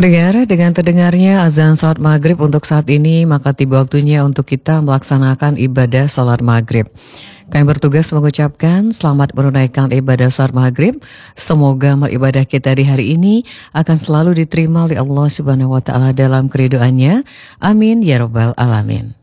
Pendengar, dengan terdengarnya azan salat maghrib untuk saat ini, maka tiba waktunya untuk kita melaksanakan ibadah salat maghrib. Kami bertugas mengucapkan selamat menunaikan ibadah salat maghrib. Semoga amal ibadah kita di hari ini akan selalu diterima oleh Allah Subhanahu wa Ta'ala dalam keridoannya. Amin ya Rabbal Alamin.